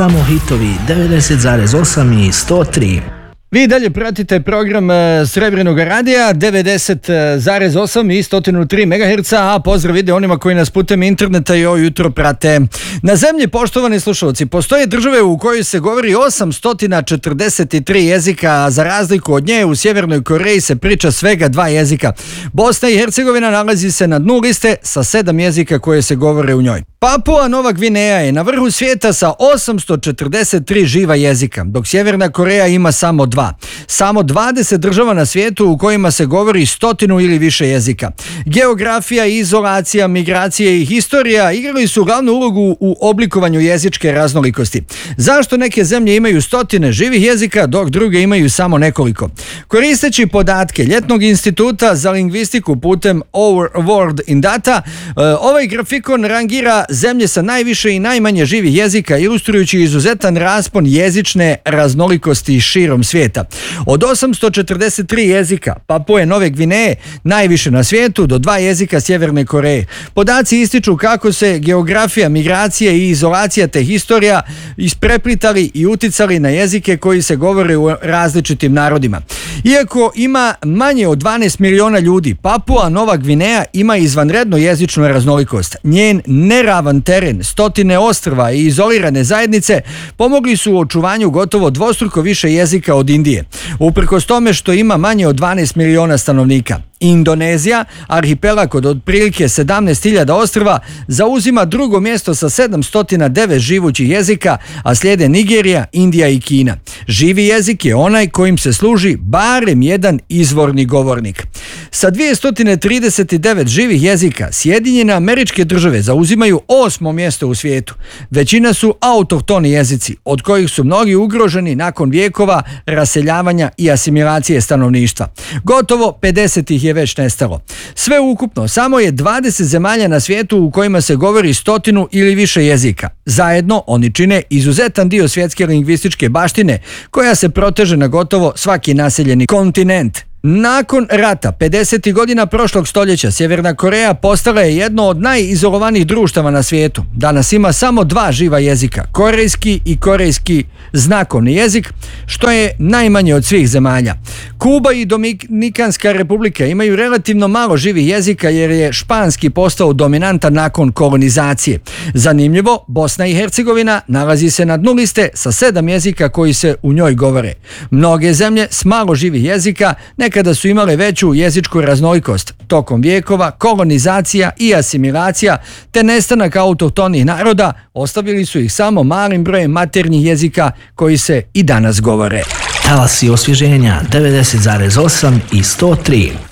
Samo hitovi 90,8 i 103. Vi dalje pratite program Srebrnog radija 90,8 i 103 MHz, a pozdrav ide onima koji nas putem interneta i ovo jutro prate. Na zemlji, poštovani slušalci, postoje države u kojoj se govori 843 jezika, a za razliku od nje u Sjevernoj Koreji se priča svega 2 jezika. Bosna i Hercegovina nalazi se na dnu liste sa 7 jezika koje se govore u njoj. Papua Nova Gvineja je na vrhu svijeta sa 843 živa jezika, dok Sjeverna Koreja ima samo 2. Samo 20 država na svijetu u kojima se govori 100 ili više jezika. Geografija, izolacija, migracije i historija igrali su glavnu ulogu u oblikovanju jezičke raznolikosti. Zašto neke zemlje imaju 100 živih jezika, dok druge imaju samo nekoliko? Koristeći podatke Ljetnog instituta za lingvistiku putem Our World in Data, ovaj grafikon rangira zemlje sa najviše i najmanje živih jezika, ilustrujući izuzetan raspon jezične raznolikosti širom svijeta. Od 843 jezika Papue Nove Gvineje, najviše na svijetu, do 2 jezika Sjeverne Koreje. Podaci ističu kako se geografija, migracije i izolacija te historija ispreplitali i uticali na jezike koji se govore u različitim narodima. Iako ima manje od 12 miliona ljudi, Papua Nova Gvineja ima izvanrednu jezičnu raznolikost. Njen neravan teren, 100 ostrva i izolirane zajednice pomogli su u očuvanju gotovo dvostruko više jezika od Indije, uprkos tome što ima manje od 12 miliona stanovnika. Indonezija, arhipelag od otprilike 17.000 ostrva, zauzima drugo mjesto sa 709 živućih jezika, a slijede Nigerija, Indija i Kina. Živi jezik je onaj kojim se služi barem jedan izvorni govornik. Sa 239 živih jezika, Sjedinjene Američke Države zauzimaju 8. mjesto u svijetu. Većina su autohtoni jezici, od kojih su mnogi ugroženi nakon vijekova raseljavanja i asimilacije stanovništva. Gotovo 50 ih je već nestalo. Sve ukupno, samo je 20 zemalja na svijetu u kojima se govori 100 ili više jezika. Zajedno oni čine izuzetan dio svjetske lingvističke baštine koja se proteže na gotovo svaki naseljeni kontinent. Nakon rata, 50. godina prošlog stoljeća, Sjeverna Koreja postala je jedno od najizolovanijih društava na svijetu. Danas ima samo 2 živa jezika, korejski i korejski znakovni jezik, što je najmanje od svih zemalja. Kuba i Dominikanska republika imaju relativno malo živih jezika jer je španski postao dominantan nakon kolonizacije. Zanimljivo, Bosna i Hercegovina nalazi se na dnu liste sa 7 jezika koji se u njoj govore. Mnoge zemlje s malo živih jezika nekada su imale veću jezičku raznolikost. Tokom vijekova, kolonizacija i asimilacija te nestanak autohtonih naroda ostavili su ih samo malim brojem maternjih jezika koji se i danas govore. Talasi osvježenja 90,8 i 103.